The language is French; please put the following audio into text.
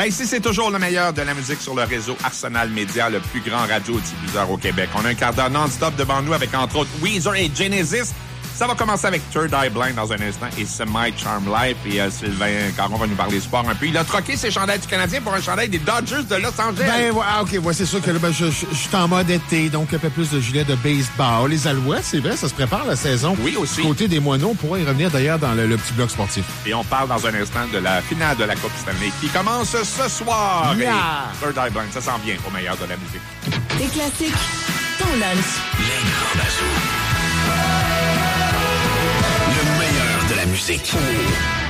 Ben ici, c'est toujours le meilleur de la musique sur le réseau Arsenal Média, le plus grand radio-diffuseur au Québec. On a un quart d'heure non-stop devant nous avec, entre autres, Weezer et Genesis. Ça va commencer avec Third Eye Blind dans un instant et c'est My Charm Life. Et Sylvain Caron va nous parler sport un peu. Il a troqué ses chandails du Canadien pour un chandail des Dodgers de Los Angeles. Ben, OK, c'est sûr que là, je suis en mode été, donc un peu plus de gilets de baseball. Les Alouettes, c'est vrai, ça se prépare la saison. Oui, aussi. Du côté des Moineaux, on pourra y revenir d'ailleurs dans le petit bloc sportif. Et on parle dans un instant de la finale de la Coupe Stanley qui commence ce soir. Yeah. Et Third Eye Blind, ça s'en vient au meilleur de la musique. Des classiques, ton lunch. Les grands bazous. Le meilleur de la musique.